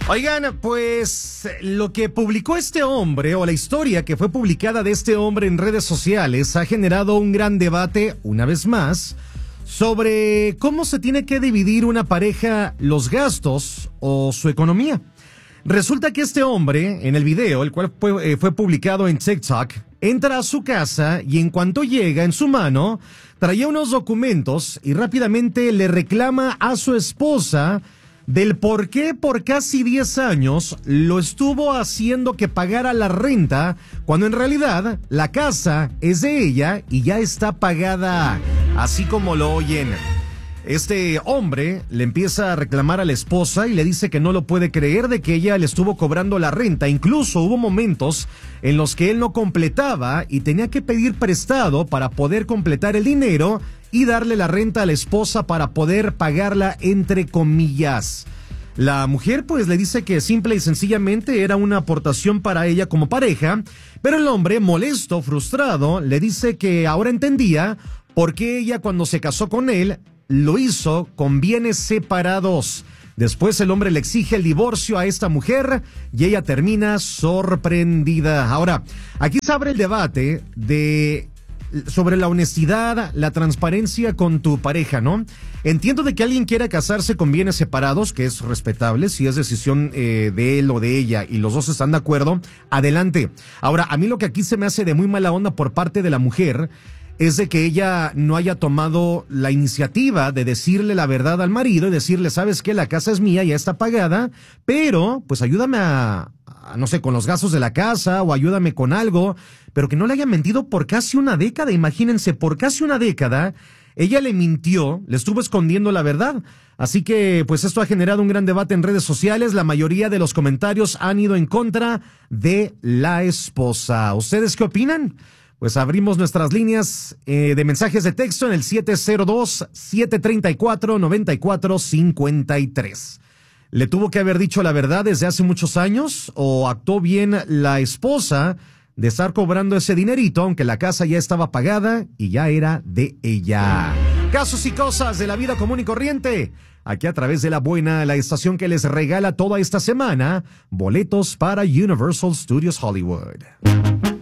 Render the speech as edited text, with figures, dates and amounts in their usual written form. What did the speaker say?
Oigan, pues lo que publicó este hombre o la historia que fue publicada de este hombre en redes sociales ha generado un gran debate, una vez más, sobre cómo se tiene que dividir una pareja los gastos o su economía. Resulta que este hombre, en el video, el cual fue publicado en TikTok, entra a su casa y en cuanto llega en su mano, traía unos documentos y rápidamente le reclama a su esposa del por qué por casi 10 años lo estuvo haciendo que pagara la renta, cuando en realidad la casa es de ella y ya está pagada, así como lo oyen. Este hombre le empieza a reclamar a la esposa y le dice que no lo puede creer de que ella le estuvo cobrando la renta. Incluso hubo momentos en los que él no completaba y tenía que pedir prestado para poder completar el dinero y darle la renta a la esposa para poder pagarla, entre comillas. La mujer pues le dice que simple y sencillamente era una aportación para ella como pareja, pero el hombre, molesto, frustrado, le dice que ahora entendía por qué ella, cuando se casó con él, lo hizo con bienes separados. Después el hombre le exige el divorcio a esta mujer y ella termina sorprendida. Ahora, aquí se abre el debate sobre la honestidad, la transparencia con tu pareja, ¿no? Entiendo de que alguien quiera casarse con bienes separados, que es respetable, si es decisión de él o de ella y los dos están de acuerdo, adelante. Ahora, a mí lo que aquí se me hace de muy mala onda por parte de la mujer es de que ella no haya tomado la iniciativa de decirle la verdad al marido y decirle, ¿sabes qué? La casa es mía, ya está pagada, pero pues ayúdame no sé, con los gastos de la casa o ayúdame con algo, pero que no le haya mentido por casi una década. Imagínense, por casi una década ella le mintió, le estuvo escondiendo la verdad. Así que pues esto ha generado un gran debate en redes sociales. La mayoría de los comentarios han ido en contra de la esposa. ¿Ustedes qué opinan? Pues abrimos nuestras líneas de mensajes de texto en el 702-734-9453. ¿Le tuvo que haber dicho la verdad desde hace muchos años o actuó bien la esposa de estar cobrando ese dinerito, aunque la casa ya estaba pagada y ya era de ella? Casos y cosas de la vida común y corriente, aquí a través de La Buena, la estación que les regala toda esta semana boletos para Universal Studios Hollywood.